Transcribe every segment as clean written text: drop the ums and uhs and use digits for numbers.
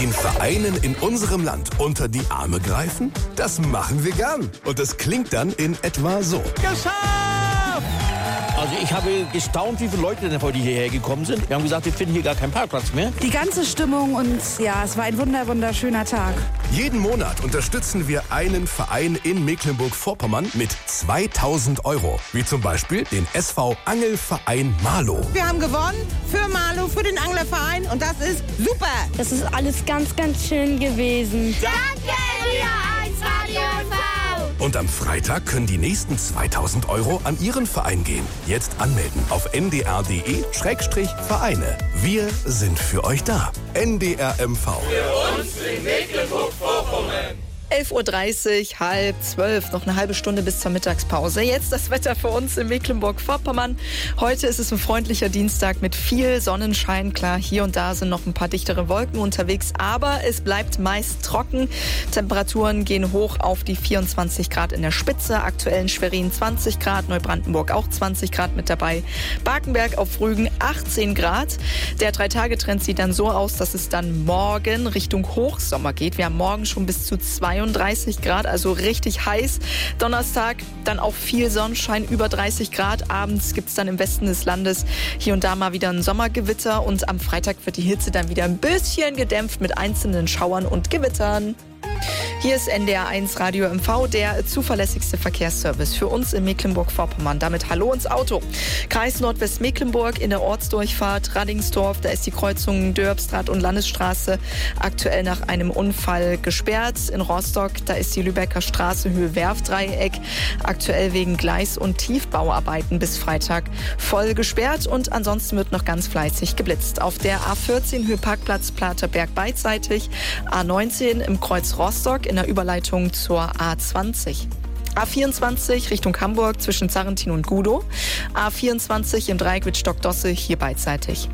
Den Vereinen in unserem Land unter die Arme greifen? Das machen wir gern. Und das klingt dann in etwa so. Geschafft! Also ich habe gestaunt, wie viele Leute denn heute hierher gekommen sind. Wir haben gesagt, wir finden hier gar keinen Parkplatz mehr. Die ganze Stimmung und ja, es war ein wunderschöner Tag. Jeden Monat unterstützen wir einen Verein in Mecklenburg-Vorpommern mit 2.000 €. Wie zum Beispiel den SV Angelverein Marlow. Wir haben gewonnen für Marlow, für den Anglerverein und das ist super. Das ist alles ganz schön gewesen. Danke, NDR 1 Radio MV. Und am Freitag können die nächsten 2.000 € an Ihren Verein gehen. Jetzt anmelden auf ndr.de/Vereine. Wir sind für euch da. NDR MV. Für uns in Mecklenburg-Vorpommern. 11:30 Uhr, 11:30, noch eine halbe Stunde bis zur Mittagspause. Jetzt das Wetter für uns in Mecklenburg-Vorpommern. Heute ist es ein freundlicher Dienstag mit viel Sonnenschein. Klar, hier und da sind noch ein paar dichtere Wolken unterwegs, aber es bleibt meist trocken. Temperaturen gehen hoch auf die 24 Grad in der Spitze. Aktuell in Schwerin 20 Grad, Neubrandenburg auch 20 Grad mit dabei. Barkenberg auf Rügen 18 Grad. Der 3-Tage-Trend sieht dann so aus, dass es dann morgen Richtung Hochsommer geht. Wir haben morgen schon bis zu 32 Grad, also richtig heiß. Donnerstag dann auch viel Sonnenschein, über 30 Grad. Abends gibt es dann im Westen des Landes hier und da mal wieder ein Sommergewitter. Und am Freitag wird die Hitze dann wieder ein bisschen gedämpft mit einzelnen Schauern und Gewittern. Hier ist NDR 1 Radio MV, der zuverlässigste Verkehrsservice für uns in Mecklenburg-Vorpommern. Damit hallo ins Auto. Kreis Nordwestmecklenburg in der Ortsdurchfahrt Raddingsdorf, da ist die Kreuzung Dörbstraat und Landesstraße aktuell nach einem Unfall gesperrt. In Rostock, da ist die Lübecker Straße Höhe Werftdreieck aktuell wegen Gleis- und Tiefbauarbeiten bis Freitag voll gesperrt und ansonsten wird noch ganz fleißig geblitzt. Auf der A14 Höhe Parkplatz Platerberg beidseitig, A19 im Kreuz Rostock in der Überleitung zur A20. A24 Richtung Hamburg zwischen Zarrentin und Gudow. A24 im Dreieck mit Stockdosse hier beidseitig.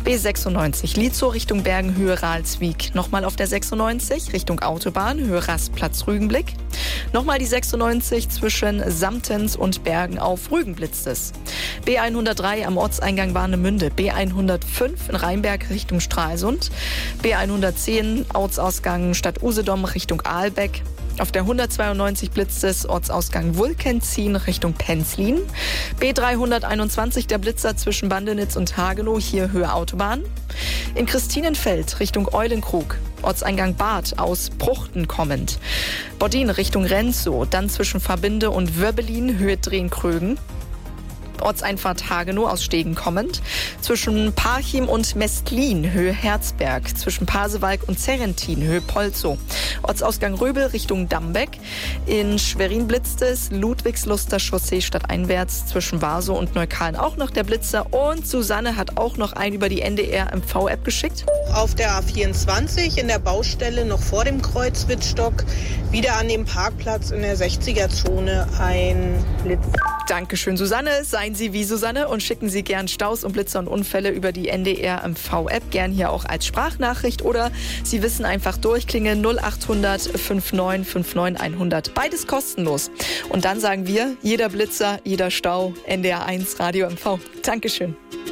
B96 Lietzow Richtung Bergenhöhe Ralswiek. Nochmal auf der 96 Richtung Autobahn Höhe Rastplatz Rügenblick. Nochmal die 96 zwischen Samtens und Bergen auf Rügen blitzt es. B103 am Ortseingang Warnemünde. B105 in Rheinberg Richtung Stralsund. B110 Ortsausgang Stadt Usedom Richtung Aalbeck. Auf der 192 blitzt es Ortsausgang Wulkenzien Richtung Penzlin. B321 der Blitzer zwischen Bandenitz und Hagenow, hier Höhe Autobahn. In Christinenfeld Richtung Eulenkrug. Ortseingang Bad aus Pruchten kommend. Bodin Richtung Renzow, dann zwischen Verbinde und Wörbelin Höhe Drehn-Krögen. Ortseinfahrt Hagenow aus Stegen kommend. Zwischen Parchim und Mestlin Höhe Herzberg. Zwischen Pasewalk und Zerrentin Höhe Polzow. Ortsausgang Röbel Richtung Dambeck. In Schwerin blitzt es. Ludwigsluster Chaussee stadteinwärts zwischen Warsow und Neukölln auch noch der Blitzer. Und Susanne hat auch noch einen über die NDR MV-App geschickt. Auf der A24 in der Baustelle noch vor dem Kreuz Wittstock wieder an dem Parkplatz in der 60er-Zone ein Blitz. Dankeschön, Susanne. Seien Sie wie Susanne und schicken Sie gern Staus und Blitzer und Unfälle über die NDR MV-App, gern hier auch als Sprachnachricht oder Sie wissen einfach durchklingeln 0800 59 59 100. Beides kostenlos. Und dann sagen wir, jeder Blitzer, jeder Stau, NDR 1 Radio MV. Dankeschön.